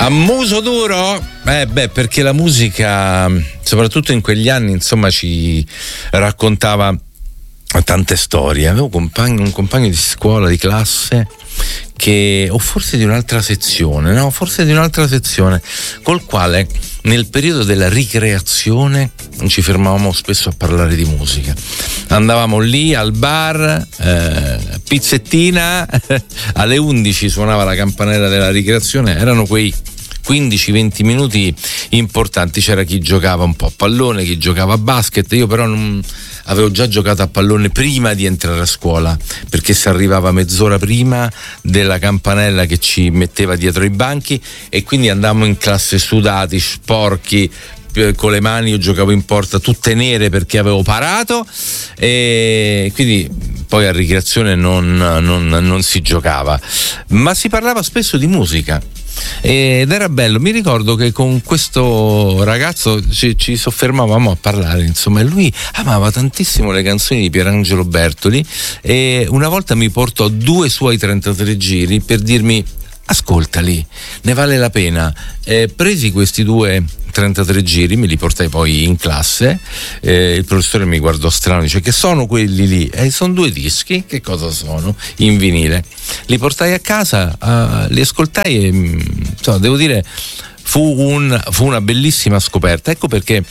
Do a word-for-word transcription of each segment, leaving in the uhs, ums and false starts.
muso duro? Eh beh, perché la musica, soprattutto in quegli anni, insomma, ci raccontava tante storie. Avevo compagni, un compagno di scuola, di classe, che, o forse di un'altra sezione, no, forse di un'altra sezione, col quale nel periodo della ricreazione ci fermavamo spesso a parlare di musica. Andavamo lì al bar, eh, pizzettina, alle undici suonava la campanella della ricreazione, erano quei quindici venti minuti importanti. C'era chi giocava un po' a pallone, chi giocava a basket. Io però non avevo già giocato a pallone prima di entrare a scuola, perché si arrivava mezz'ora prima della campanella che ci metteva dietro i banchi, e quindi andavamo in classe sudati, sporchi, con le mani. Io giocavo in porta tutte nere perché avevo parato, e quindi poi a ricreazione non, non, non si giocava, ma si parlava spesso di musica ed era bello. Mi ricordo che con questo ragazzo ci, ci soffermavamo a parlare, insomma, e lui amava tantissimo le canzoni di Pierangelo Bertoli, e una volta mi portò due suoi trentatré giri per dirmi: ascoltali, ne vale la pena. Eh, presi questi due trentatré giri, me li portai poi in classe, eh, il professore mi guardò strano, dice: che sono quelli lì? Eh, sono due dischi. Che cosa sono? In vinile. Li portai a casa, uh, li ascoltai e insomma, devo dire fu, un, fu una bellissima scoperta. Ecco perché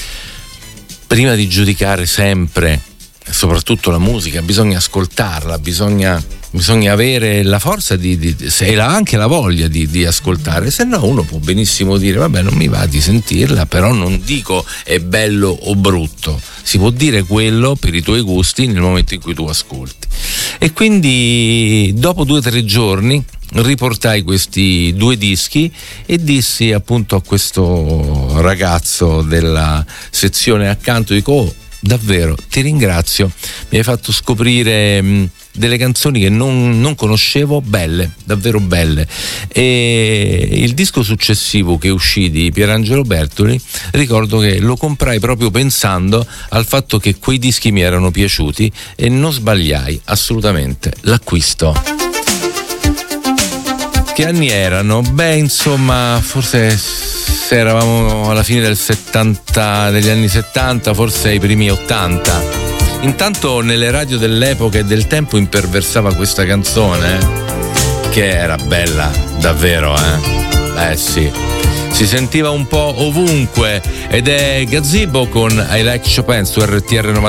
prima di giudicare sempre, soprattutto la musica, bisogna ascoltarla, bisogna bisogna avere la forza di, di e anche la voglia di, di ascoltare, se no uno può benissimo dire: vabbè, non mi va di sentirla, però non dico è bello o brutto, si può dire quello per i tuoi gusti nel momento in cui tu ascolti. E quindi dopo due o tre giorni riportai questi due dischi e dissi appunto a questo ragazzo della sezione accanto, dico: oh, davvero ti ringrazio, mi hai fatto scoprire mh, delle canzoni che non, non conoscevo, belle, davvero belle. E il disco successivo che uscì di Pierangelo Bertoli, ricordo che lo comprai proprio pensando al fatto che quei dischi mi erano piaciuti e non sbagliai assolutamente l'acquisto. Che anni erano? Beh, insomma, forse se eravamo alla fine del settanta, degli anni settanta, forse ai primi ottanta. Intanto nelle radio dell'epoca e del tempo imperversava questa canzone, eh, che era bella, davvero, eh? Eh sì, si sentiva un po' ovunque, ed è Gazebo con I Like Chopin su R T R novanta.